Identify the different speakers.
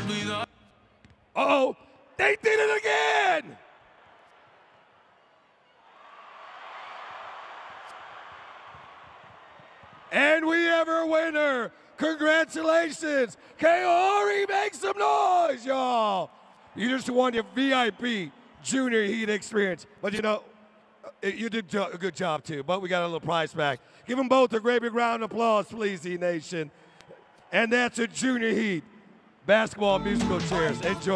Speaker 1: Uh-oh, they did it again! And we have our winner. Congratulations. Kaori, make some noise, y'all. You just won your VIP Junior Heat experience. But you know, you did a good job too, but we got a little prize back. Give them both a great big round of applause, please, Heat Nation. And that's a Junior Heat basketball musical chairs. Enjoy.